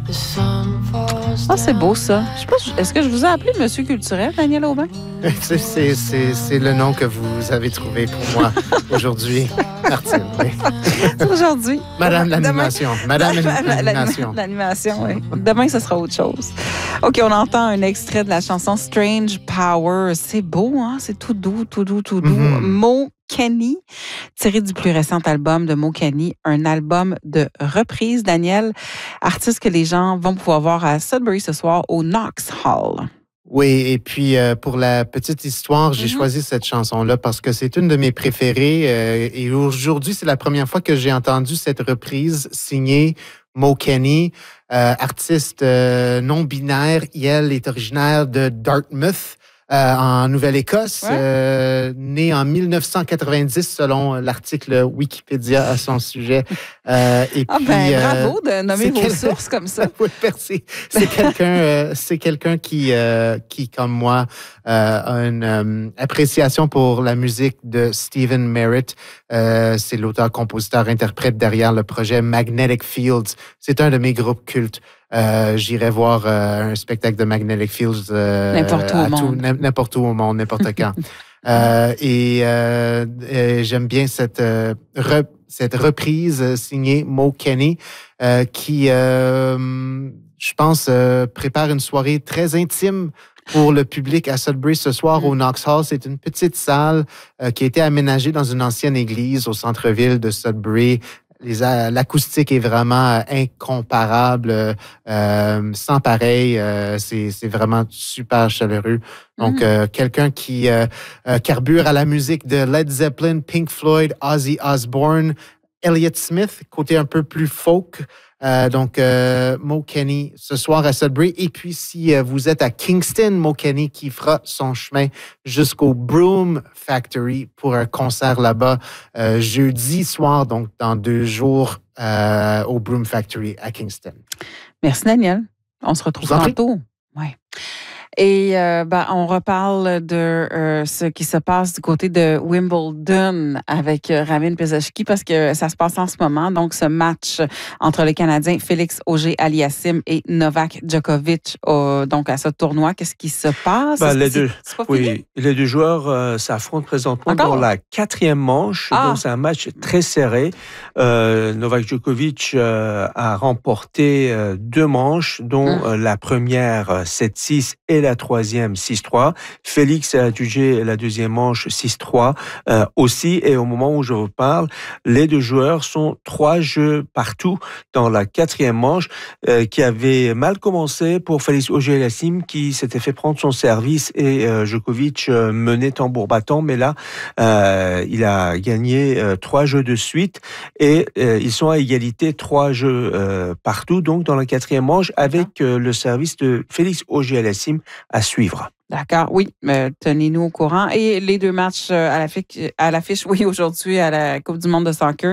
Ah, c'est beau, ça. Je sais pas, est-ce que je vous ai appelé Monsieur Culturel, Daniel Aubin? C'est le nom que vous avez trouvé pour moi aujourd'hui, Martine. Oui. Aujourd'hui. Madame l'animation. Madame l'animation. L'animation, oui. Demain, ce sera autre chose. OK, on entend un extrait de la chanson Strange Power. C'est beau, hein? C'est tout doux, tout doux, tout doux. Mo Kenny, tiré du plus récent album de Mo Kenny, un album de reprise. Daniel, artiste que les gens vont pouvoir voir à Sudbury ce soir au Knox Hall. Oui, et puis pour la petite histoire, j'ai choisi cette chanson-là parce que c'est une de mes préférées. Et aujourd'hui, c'est la première fois que j'ai entendu cette reprise signée Mo Kenny, artiste non-binaire. Elle est originaire de Dartmouth, en Nouvelle-Écosse, née en 1990 selon l'article Wikipédia à son sujet. Et puis, bravo de nommer vos sources comme ça. Oui, merci. C'est quelqu'un qui, comme moi, a une appréciation pour la musique de Stephen Merritt. C'est l'auteur, compositeur, interprète derrière le projet Magnetic Fields. C'est un de mes groupes cultes. J'irai voir un spectacle de Magnetic Fields n'importe où au monde, n'importe quand. Et j'aime bien cette reprise signée Mo Kenny qui, je pense, prépare une soirée très intime pour le public à Sudbury ce soir au Knox Hall. C'est une petite salle qui a été aménagée dans une ancienne église au centre-ville de Sudbury. L'acoustique est vraiment incomparable, sans pareil. C'est vraiment super chaleureux. Donc, quelqu'un qui carbure à la musique de Led Zeppelin, Pink Floyd, Ozzy Osbourne, Elliott Smith, côté un peu plus folk. Donc, Mo Kenny ce soir à Sudbury. Et puis, si vous êtes à Kingston, Mo Kenny qui fera son chemin jusqu'au Broom Factory pour un concert là-bas jeudi soir, donc dans 2 jours, au Broom Factory à Kingston. Merci, Daniel. On se retrouve tantôt. Ouais. Et on reparle de ce qui se passe du côté de Wimbledon avec Ramin Pesachki parce que ça se passe en ce moment. Donc, ce match entre le Canadien Félix Auger-Aliassime et Novak Djokovic donc à ce tournoi, qu'est-ce qui se passe? Les deux joueurs s'affrontent présentement dans la 4e manche. Donc, c'est un match très serré. Novak Djokovic a remporté 2 manches, dont la première 7-6 et la 3e 6-3. Félix a adjugé la 2e manche 6-3 aussi. Et au moment où je vous parle, les 2 joueurs sont 3 jeux partout dans la 4e manche qui avait mal commencé pour Félix Auger-Aliassime qui s'était fait prendre son service et Djokovic menait tambour battant. Mais là, il a gagné 3 jeux de suite et ils sont à égalité 3 jeux partout. Donc dans la 4e manche avec le service de Félix Auger-Aliassime à suivre. D'accord, oui, tenez-nous au courant. Et les 2 matchs à l'affiche, oui, aujourd'hui à la Coupe du monde de soccer.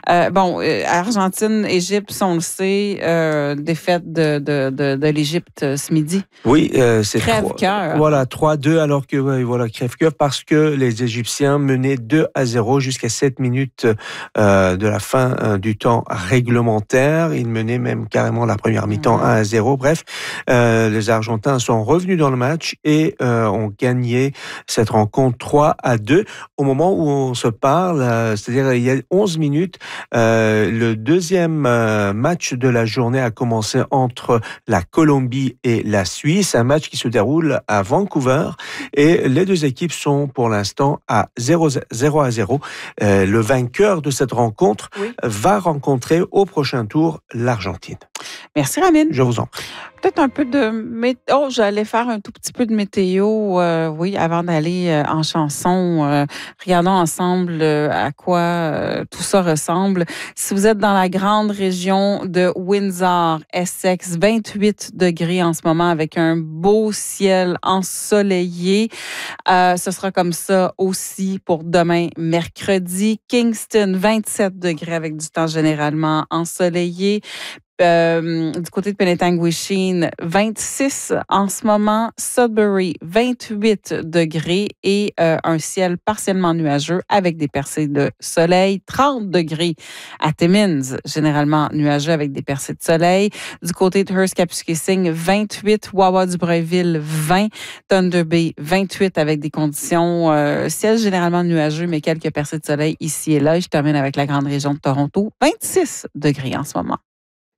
Argentine, Égypte, on le sait, défaite de l'Égypte ce midi. Oui, c'est crève-cœur. Voilà, 3-2, alors que, crève-cœur, parce que les Égyptiens menaient 2-0 jusqu'à 7 minutes de la fin du temps réglementaire. Ils menaient même carrément la première mi-temps 1-0. Bref, les Argentins sont revenus dans le match et ont gagné cette rencontre 3-2. Au moment où on se parle, c'est-à-dire il y a 11 minutes, le 2e match de la journée a commencé entre la Colombie et la Suisse, un match qui se déroule à Vancouver et les 2 équipes sont pour l'instant à 0-0. Le vainqueur de cette rencontre va rencontrer au prochain tour l'Argentine. Merci Ramin. Je vous en prie. Peut-être un peu de météo. J'allais faire un tout petit peu de météo, avant d'aller en chanson. Regardons ensemble à quoi tout ça ressemble. Si vous êtes dans la grande région de Windsor, Essex, 28 degrés en ce moment avec un beau ciel ensoleillé. Ce sera comme ça aussi pour demain, mercredi. Kingston, 27 degrés avec du temps généralement ensoleillé. Du côté de Penetanguishene, 26 en ce moment. Sudbury, 28 degrés et un ciel partiellement nuageux avec des percées de soleil. 30 degrés à Timmins, généralement nuageux avec des percées de soleil. Du côté de Hearst-Kapuskasing, 28. Wawa-du-Breuilville, 20. Thunder Bay, 28 avec des conditions ciel généralement nuageux, mais quelques percées de soleil ici et là. Je termine avec la grande région de Toronto, 26 degrés en ce moment.